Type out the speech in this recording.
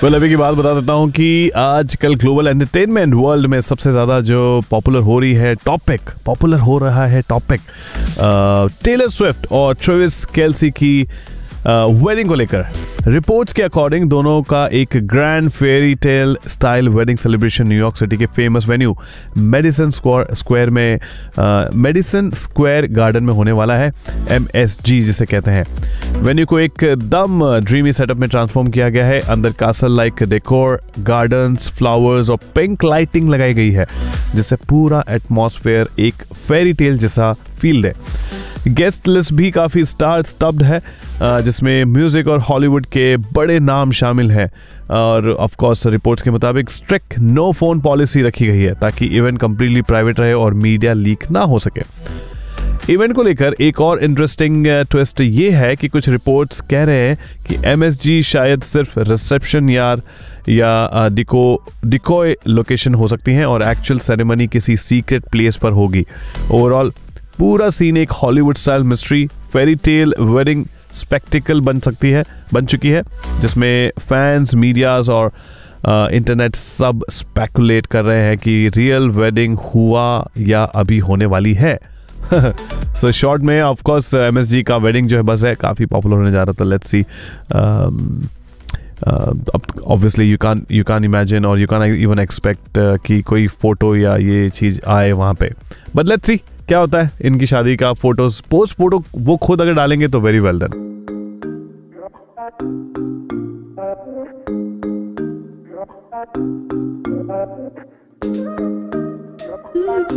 Well अभी की बात बता देता हूँ कि आजकल ग्लोबल एंटरटेनमेंट वर्ल्ड में सबसे ज़्यादा जो पॉपुलर हो रहा है टॉपिक टेलर स्विफ्ट और ट्रेविस केल्सी की वेडिंग को लेकर। रिपोर्ट्स के अकॉर्डिंग दोनों का एक grand fairy tale style wedding celebration New York city के famous venue Madison Square garden में होने वाला है, MSG जिसे कहते हैं। वेन्यू को एकदम ड्रीमी सेटअप में ट्रांसफॉर्म किया गया है। अंदर castle like decor, gardens, flowers और पिंक लाइटिंग लगाई गई है, जिससे पूरा एटमॉस्फेयर एक फेरी टेल जैसा फील दे। गेस्ट लिस्ट भी काफ़ी स्टार स्टफ्ड है, जिसमें म्यूजिक और हॉलीवुड के बड़े नाम शामिल हैं। और ऑफ कोर्स रिपोर्ट्स के मुताबिक स्ट्रिक्ट नो फोन पॉलिसी रखी गई है ताकि इवेंट कंप्लीटली प्राइवेट रहे और मीडिया लीक ना हो सके। इवेंट को लेकर एक और इंटरेस्टिंग ट्विस्ट ये है कि कुछ रिपोर्ट्स कह रहे हैं कि MSG शायद सिर्फ रिसेप्शन या डिकोय लोकेशन हो सकती हैं और एक्चुअल सेरेमनी किसी सीक्रेट प्लेस पर होगी। ओवरऑल पूरा सीन एक Hollywood style mystery fairy tale wedding spectacled बन चुकी है, जिसमें फैंस, मीडियाज और इंटरनेट सब स्पेकुलेट कर रहे हैं कि रियल वेडिंग हुआ या अभी होने वाली है। सो शॉर्ट में ऑफ कोर्स MSG का वेडिंग जो है बस है काफ़ी पॉपुलर होने जा रहा था। Let's see, obviously you can't imagine or you can't even expect कि कोई फोटो या ये चीज़ आए वहाँ पे, but let's see क्या होता है इनकी शादी का। पोस्ट फोटो वो खुद अगर डालेंगे तो वेरी वेल देन।